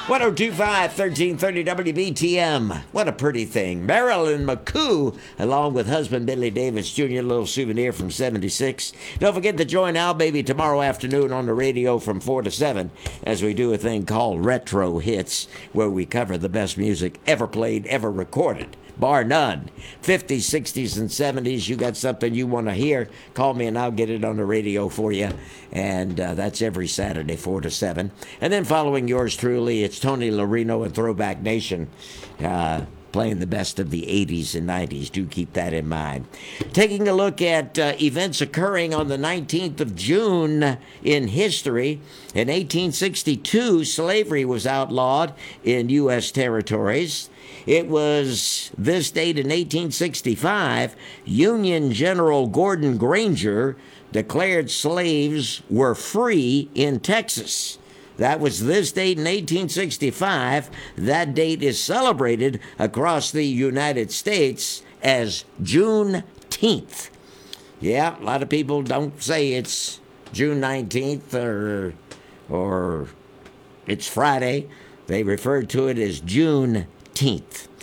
1025, 1330 WBTM. What a pretty thing. Marilyn McCoo, along with husband Billy Davis Jr., a little souvenir from 76. Don't forget to join Al Baby tomorrow afternoon on the radio from 4 to 7 as we do a thing called Retro Hits, where we cover the best music ever played, ever recorded. Bar none. 50s, 60s, and 70s. You got something you want to hear, call me and I'll get it on the radio for you. And that's every Saturday, 4 to 7. And then following yours truly, it's Tony Larino and Throwback Nation. Playing the best of the 80s and 90s. Do keep that in mind. Taking a look at events occurring on the 19th of June in history. In 1862, slavery was outlawed in U.S. territories. It was this date in 1865, Union General Gordon Granger declared slaves were free in Texas. That was this date in 1865. That date is celebrated across the United States as Juneteenth. Yeah, a lot of people don't say it's June 19th or it's Friday. They refer to it as Juneteenth.